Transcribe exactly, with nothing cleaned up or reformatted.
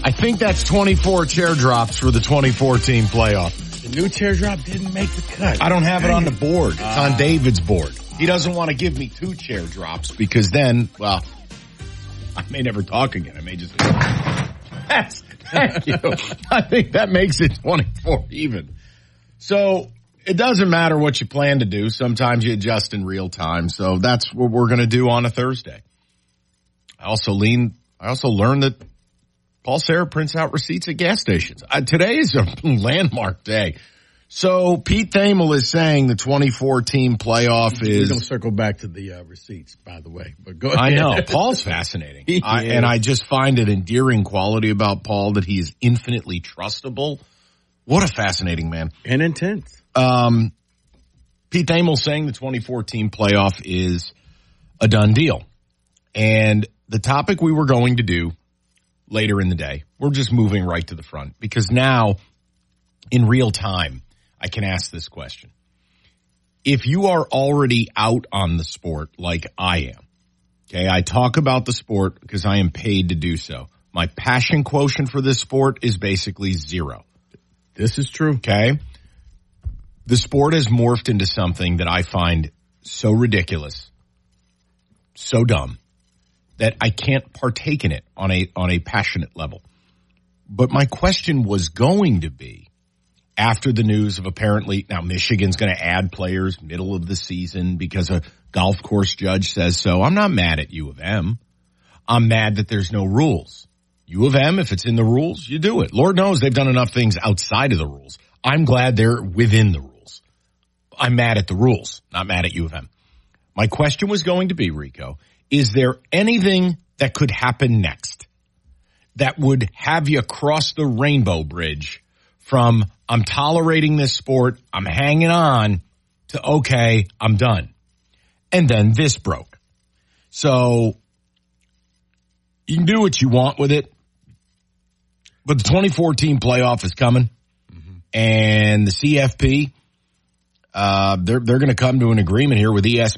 I think that's twenty-four chair drops for the twenty fourteen playoff. The new chair drop didn't make the cut. I don't have it on the board. It's Uh, on David's board. He doesn't want to give me two chair drops because then, well, I may never talk again. I may just... That's, thank you. I think that makes it twenty-four even. So it doesn't matter what you plan to do. Sometimes you adjust in real time. So that's what we're going to do on a Thursday. I also lean, I also learned that Paul Serra prints out receipts at gas stations. Uh, today is a landmark day. So Pete Thamel is saying the twenty-four team playoff We're is... going to circle back to the uh, receipts, by the way. But go ahead. I know. Paul's fascinating. I, and I just find an endearing quality about Paul that he is infinitely trustable. What a fascinating man. And intense. Um, Pete Thamel saying the twenty-four team playoff is a done deal. And the topic we were going to do later in the day, we're just moving right to the front because now in real time, I can ask this question. If you are already out on the sport like I am, okay, I talk about the sport because I am paid to do so. My passion quotient for this sport is basically zero. This is true. Okay. The sport has morphed into something that I find so ridiculous, so dumb, that I can't partake in it on a, on a passionate level. But my question was going to be, after the news of apparently, now Michigan's going to add players middle of the season because a golf course judge says so. I'm not mad at U of M. I'm mad that there's no rules. U of M, if it's in the rules, you do it. Lord knows they've done enough things outside of the rules. I'm glad they're within the rules. I'm mad at the rules, not mad at U of M. My question was going to be, Rico, is there anything that could happen next that would have you cross the rainbow bridge from I'm tolerating this sport, I'm hanging on, to okay, I'm done. And then this broke. So you can do what you want with it, but the twenty fourteen playoff is coming, mm-hmm. and the C F P, uh, they're they're going to come to an agreement here with E S